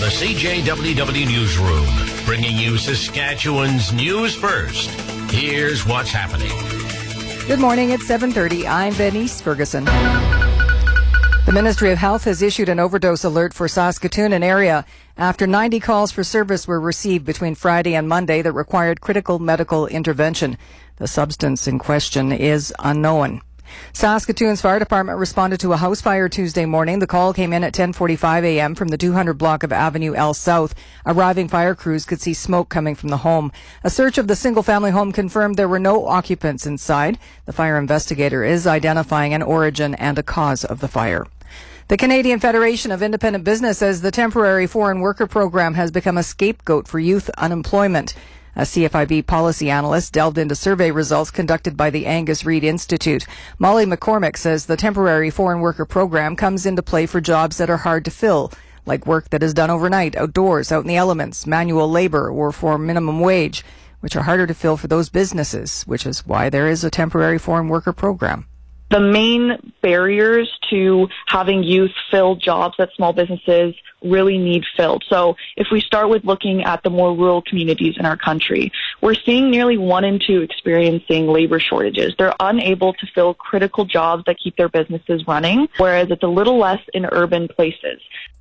the CJWW Newsroom, bringing you Saskatchewan's news first. Here's what's happening. Good morning, it's 7:30. I'm Venice Ferguson. The Ministry of Health has issued an overdose alert for Saskatoon and area after 90 calls for service were received between Friday and Monday that required critical medical intervention. The substance in question is unknown. Saskatoon's fire department responded to a house fire Tuesday morning. The call came in at 10:45 a.m. from the 200 block of Avenue L South. Arriving fire crews could see smoke coming from the home. A search of the single-family home confirmed there were no occupants inside. The fire investigator is identifying an origin and a cause of the fire. The Canadian Federation of Independent Business says the temporary foreign worker program has become a scapegoat for youth unemployment. A CFIB policy analyst delved into survey results conducted by the Angus Reid Institute. Molly McCormick says the temporary foreign worker program comes into play for jobs that are hard to fill, like work that is done overnight, outdoors, out in the elements, manual labor, or for minimum wage, which are harder to fill for those businesses, which is why there is a temporary foreign worker program. The main barriers to having youth fill jobs that small businesses really need filled. So if we start with looking at the more rural communities in our country, we're seeing nearly 1 in 2 experiencing labor shortages. They're unable to fill critical jobs that keep their businesses running, whereas it's a little less in urban places.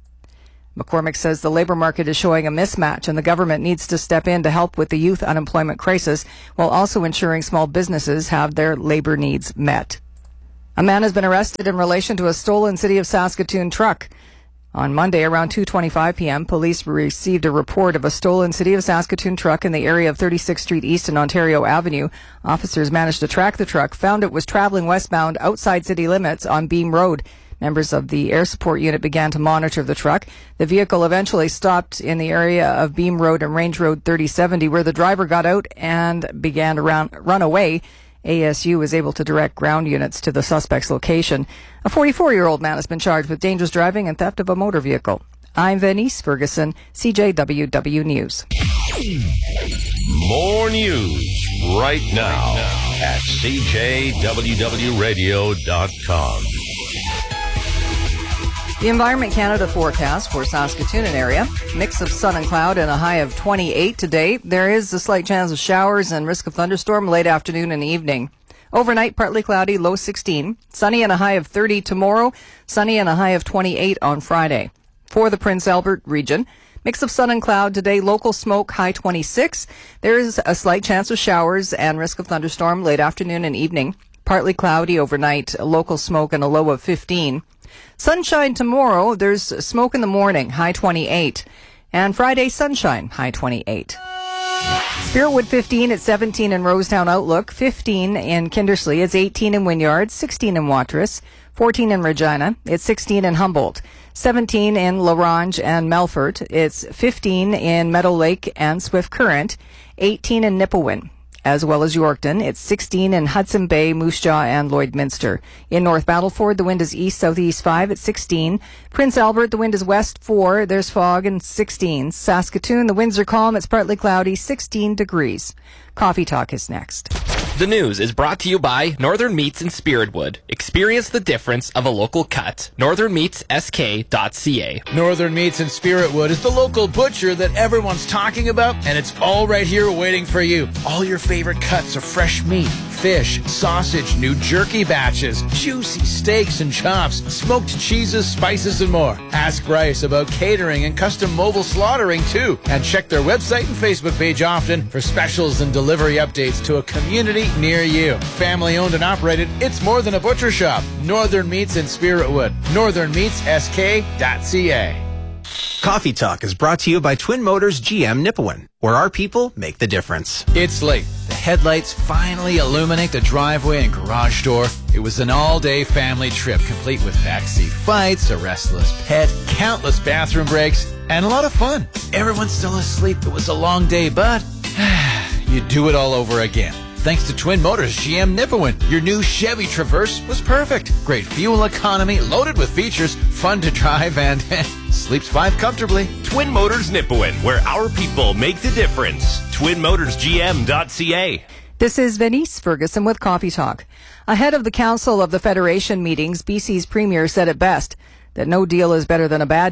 McCormick says the labor market is showing a mismatch and the government needs to step in to help with the youth unemployment crisis while also ensuring small businesses have their labor needs met. A man has been arrested in relation to a stolen City of Saskatoon truck. On Monday, around 2:25 p.m., police received a report of a stolen City of Saskatoon truck in the area of 36th Street East and Ontario Avenue. Officers managed to track the truck, found it was traveling westbound outside city limits on Beam Road. Members of the air support unit began to monitor the truck. The vehicle eventually stopped in the area of Beam Road and Range Road 3070, where the driver got out and began to run away. ASU was able to direct ground units to the suspect's location. A 44-year-old man has been charged with dangerous driving and theft of a motor vehicle. I'm Venice Ferguson, CJWW News. More news right now at CJWWRadio.com. The Environment Canada forecast for Saskatoon and area. Mix of sun and cloud and a high of 28 today. There is a slight chance of showers and risk of thunderstorm late afternoon and evening. Overnight, partly cloudy, low 16. Sunny and a high of 30 tomorrow. Sunny and a high of 28 on Friday. For the Prince Albert region, mix of sun and cloud today. Local smoke, high 26. There is a slight chance of showers and risk of thunderstorm late afternoon and evening. Partly cloudy overnight, local smoke and a low of 15. Sunshine tomorrow. There's smoke in the morning, high 28. And Friday, sunshine, high 28. Spiritwood 15 at 17 in Rosetown Outlook, 15 in Kindersley, it's 18 in Wynyard, 16 in Watrous, 14 in Regina, it's 16 in Humboldt, 17 in LaRange and Melfort, it's 15 in Meadow Lake and Swift Current, 18 in Nipawin. As well as Yorkton, it's 16 in Hudson Bay, Moose Jaw, and Lloydminster. In North Battleford, the wind is east-southeast 5 at 16. Prince Albert, the wind is west 4. There's fog and 16. Saskatoon, the winds are calm. It's partly cloudy, 16 degrees. Coffee Talk is next. The news is brought to you by Northern Meats in Spiritwood. Experience the difference of a local cut. NorthernMeatsSK.ca. Northern Meats in Spiritwood is the local butcher that everyone's talking about, and it's all right here waiting for you. All your favorite cuts of fresh meat, fish, sausage, new jerky batches, juicy steaks and chops, smoked cheeses, spices, and more. Ask Bryce about catering and custom mobile slaughtering, too. And check their website and Facebook page often for specials and delivery updates to a community near you. Family owned and operated, it's more than a butcher shop. Northern Meats in Spiritwood. NorthernMeatsSK.ca. Coffee Talk is brought to you by Twin Motors GM Nipawin, where our people make the difference. It's late. The headlights finally illuminate the driveway and garage door. It was an all-day family trip, complete with backseat fights, a restless pet, countless bathroom breaks, and a lot of fun. Everyone's still asleep. It was a long day, but you do it all over again. Thanks to Twin Motors GM Nipawin, your new Chevy Traverse was perfect. Great fuel economy, loaded with features, fun to drive, and sleeps 5 comfortably. Twin Motors Nipawin, where our people make the difference. TwinMotorsGM.ca. This is Venice Ferguson with Coffee Talk. Ahead of the Council of the Federation meetings, BC's Premier said it best, that no deal is better than a bad deal.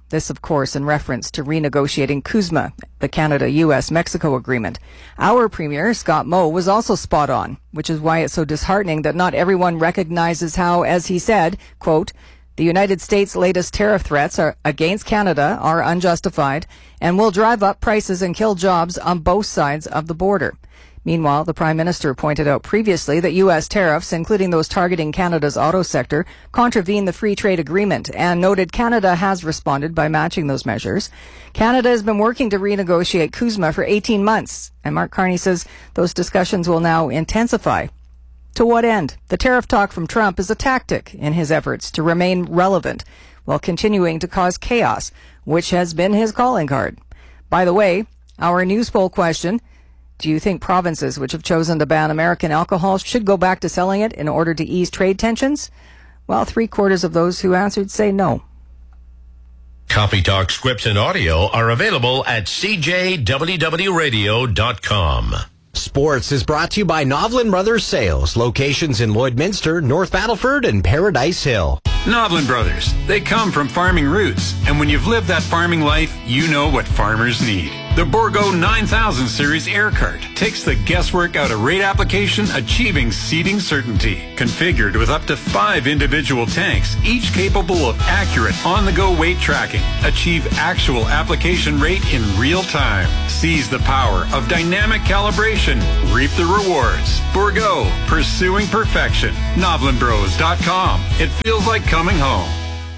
This, of course, in reference to renegotiating CUSMA, the Canada-US-Mexico agreement. Our Premier, Scott Moe, was also spot on, which is why it's so disheartening that not everyone recognizes how, as he said, quote, the United States' latest tariff threats against Canada are unjustified and will drive up prices and kill jobs on both sides of the border. Meanwhile, the Prime Minister pointed out previously that U.S. tariffs, including those targeting Canada's auto sector, contravene the free trade agreement and noted Canada has responded by matching those measures. Canada has been working to renegotiate CUSMA for 18 months, and Mark Carney says those discussions will now intensify. To what end? The tariff talk from Trump is a tactic in his efforts to remain relevant while continuing to cause chaos, which has been his calling card. By the way, our news poll question: do you think provinces which have chosen to ban American alcohol should go back to selling it in order to ease trade tensions? Well, 3/4 of those who answered say no. Coffee Talk scripts and audio are available at cjwwradio.com. Sports is brought to you by Novlin Brothers Sales, locations in Lloydminster, North Battleford, and Paradise Hill. Novlin Brothers, they come from farming roots, and when you've lived that farming life, you know what farmers need. The Bourgault 9000 Series Air Cart takes the guesswork out of rate application, achieving seeding certainty. Configured with up to 5 individual tanks, each capable of accurate on-the-go weight tracking. Achieve actual application rate in real time. Seize the power of dynamic calibration. Reap the rewards. Bourgault, pursuing perfection. NovlinBros.com. It feels like coming home.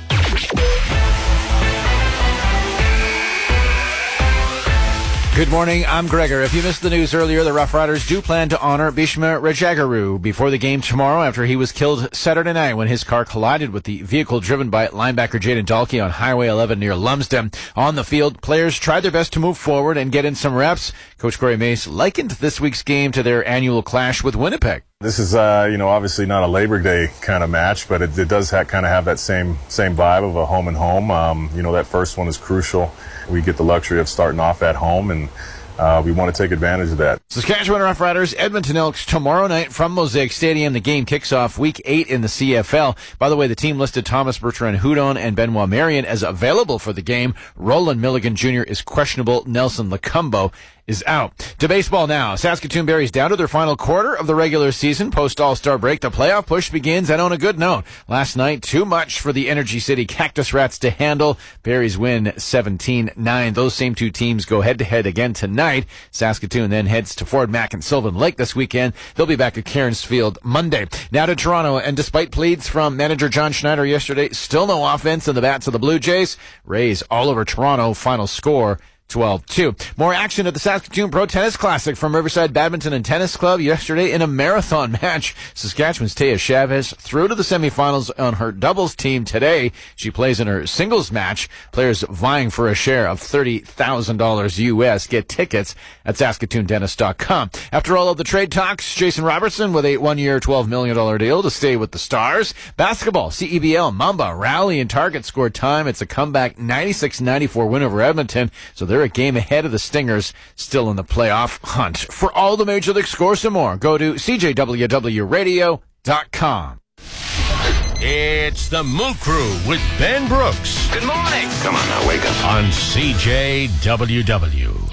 Good morning, I'm Gregor. If you missed the news earlier, the Rough Riders do plan to honor Bhishma Rajagaru before the game tomorrow after he was killed Saturday night when his car collided with the vehicle driven by linebacker Jaden Dalkey on Highway 11 near Lumsden. On the field, players tried their best to move forward and get in some reps. Coach Corey Mace likened this week's game to their annual clash with Winnipeg. This is, obviously not a Labor Day kind of match, but it does kind of have that same vibe of a home and home. That first one is crucial. We get the luxury of starting off at home, and we want to take advantage of that. Saskatchewan Rough Riders, Edmonton Elks tomorrow night from Mosaic Stadium. The game kicks off Week 8 in the CFL. By the way, the team listed Thomas Bertrand-Hudon and Benoit Marion as available for the game. Roland Milligan Jr. is questionable. Nelson Lacumbo is out. To baseball now. Saskatoon Berries down to their final quarter of the regular season. Post All-Star break, the playoff push begins, and on a good note. Last night, too much for the Energy City Cactus Rats to handle. Berries win 17-9. Those same two teams go head-to-head again tonight. Saskatoon then heads to Fort Mac and Sylvan Lake this weekend. They'll be back at Cairns Field Monday. Now to Toronto, and despite pleads from manager John Schneider yesterday, still no offense in the bats of the Blue Jays. Rays all over Toronto. Final score 12-2. More action at the Saskatoon Pro Tennis Classic from Riverside Badminton and Tennis Club yesterday in a marathon match. Saskatchewan's Taya Chavez through to the semifinals on her doubles team today. She plays in her singles match. Players vying for a share of $30,000 US. Get tickets at SaskatoonDennis.com. After all of the trade talks, Jason Robertson with a 1-year, $12 million deal to stay with the Stars. Basketball, CEBL, Mamba, Rally, and Target scored time. It's a comeback 96-94 win over Edmonton. So they're a game ahead of the Stingers, still in the playoff hunt. For all the Major League scores and more, go to CJWWRadio.com. It's the Moo Crew with Ben Brooks. Good morning. Come on now, wake up. On CJWW.